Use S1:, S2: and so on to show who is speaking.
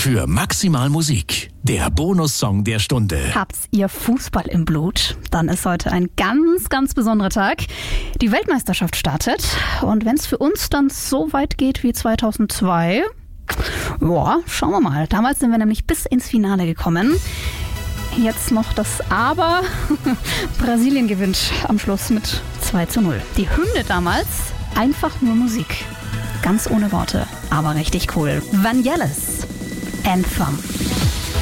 S1: für Maximal Musik. Der Bonussong der Stunde.
S2: Habt ihr Fußball im Blut? Dann ist heute ein ganz, ganz besonderer Tag. Die Weltmeisterschaft startet. Und wenn es für uns dann so weit geht wie 2002, ja, schauen wir mal. Damals sind wir nämlich bis ins Finale gekommen. Jetzt noch das Aber. Brasilien gewinnt am Schluss mit 2:0. Die Hymne damals, einfach nur Musik. Ganz ohne Worte, aber richtig cool. Vangelis, Anthem.